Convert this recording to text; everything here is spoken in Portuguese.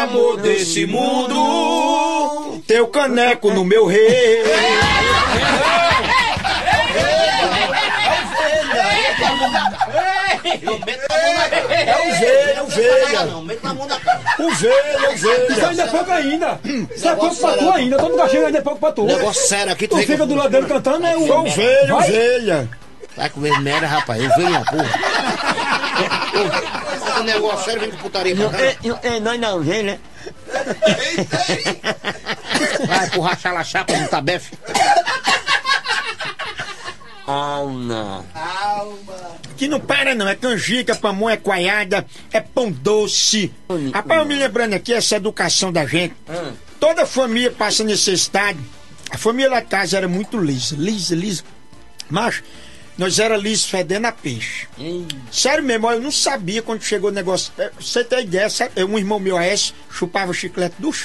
amor desse mundo, teu caneco no meu rei. É o velha. O velha. Isso ainda é pouco ainda. Isso é pouco pra tu ainda. Todo mundo chega ainda é pouco pra tu. Negócio sério aqui, Tu fica do lado dele cantando, é o... O velha. Vai comer merda, rapaz. Eu venho a porra. O negócio sério, vem com putaria pra cá. Nós não vê, né? Vai pro rachar a chapa do tabefe. Alma. Que não para não, é canjica, pamonha, é coalhada, é pão doce. Rapaz, eu me lembrando aqui, essa educação da gente. Toda família passa necessidade. A família lá de casa era muito lisa. Mas nós era liso fedendo a peixe. Sério mesmo, eu não sabia quando chegou o negócio. Você tem ideia, um irmão meu, Aécio, chupava chiclete do